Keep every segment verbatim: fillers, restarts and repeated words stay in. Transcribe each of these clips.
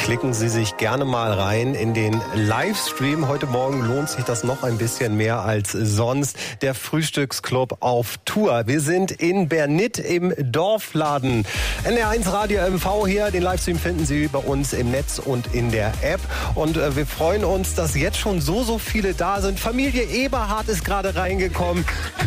klicken Sie sich gerne mal rein in den Livestream. Heute Morgen lohnt sich das noch ein bisschen mehr als sonst. Der Frühstücksclub auf Tour. Wir sind in Bernit im Dorfladen. N R eins Radio M V hier. Den Livestream finden Sie bei uns im Netz und in der App. Und äh, wir freuen uns, dass jetzt schon so, so viele da sind. Familie Eberhardt ist gerade reingekommen.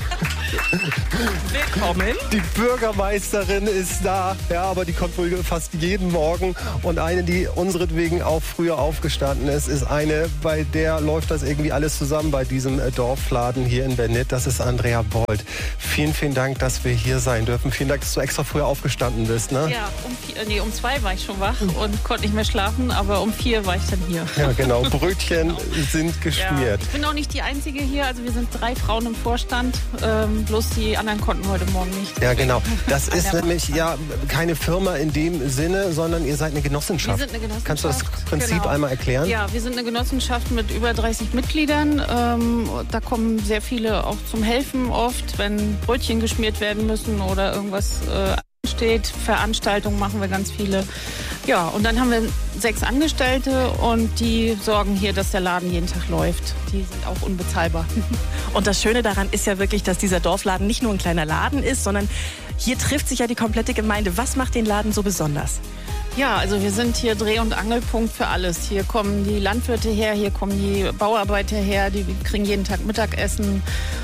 Willkommen. Die Bürgermeisterin ist da, ja, aber die kommt wohl fast jeden Morgen. Und eine, die unseretwegen auch früher aufgestanden ist, ist eine, bei der läuft das irgendwie alles zusammen bei diesem Dorfladen hier in Bernit. Das ist Andrea Bold. Vielen, vielen Dank, dass wir hier sein dürfen. Vielen Dank, dass du extra früher aufgestanden bist, ne? Ja, um, vier, nee, um zwei war ich schon wach und konnte nicht mehr schlafen, aber um vier war ich dann hier. Ja, genau. Brötchen genau. sind geschmiert. Ja, ich bin auch nicht die Einzige hier, also wir sind drei Frauen im Vorstand, ähm, bloß die anderen konnten heute Morgen nicht. Ja, genau. Das ist nämlich ja keine Firma in dem Sinne, sondern ihr seid eine Genossenschaft. Wir sind eine Genossenschaft. Kannst du das Prinzip genau. einmal erklären? Ja, wir sind eine Genossenschaft mit über dreißig Mitgliedern. Ähm, da kommen sehr viele auch zum Helfen oft, wenn Brötchen geschmiert werden müssen oder irgendwas äh, ansteht. Veranstaltungen machen wir ganz viele. Ja, und dann haben wir sechs Angestellte und die sorgen hier, dass der Laden jeden Tag läuft. Die sind auch unbezahlbar. Und das Schöne daran ist ja wirklich, dass dieser Dorfladen nicht nur ein kleiner Laden ist, sondern hier trifft sich ja die komplette Gemeinde. Was macht den Laden so besonders? Ja, also wir sind hier Dreh- und Angelpunkt für alles. Hier kommen die Landwirte her, hier kommen die Bauarbeiter her, die kriegen jeden Tag Mittagessen.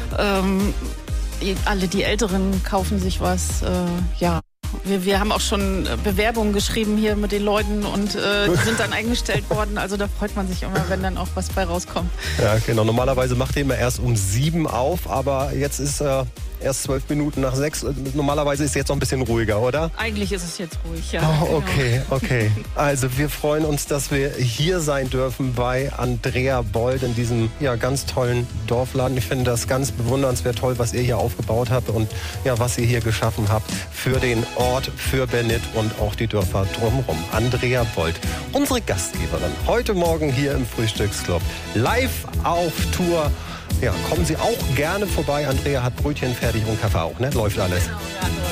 Ähm, alle die Älteren kaufen sich was, äh, ja. Wir, wir haben auch schon Bewerbungen geschrieben hier mit den Leuten und äh, die sind dann eingestellt worden. Also da freut man sich immer, wenn dann auch was bei rauskommt. Ja, genau. Normalerweise macht ihr immer erst um sieben auf, aber jetzt ist äh, erst zwölf Minuten nach sechs. Normalerweise ist es jetzt noch ein bisschen ruhiger, oder? Eigentlich ist es jetzt ruhig, ja. Oh, okay, genau. okay. Also wir freuen uns, dass wir hier sein dürfen bei Andrea Bold in diesem ja, ganz tollen Dorfladen. Ich finde das ganz bewundernswert toll, was ihr hier aufgebaut habt und ja, was ihr hier geschaffen habt für den Ort, für Bernit und auch die Dörfer drumherum. Andrea Bold, unsere Gastgeberin, heute Morgen hier im Frühstücksclub. Live auf Tour. Ja, kommen Sie auch gerne vorbei. Andrea hat Brötchen fertig und Kaffee auch, ne? Läuft alles. Genau, ja, läuft.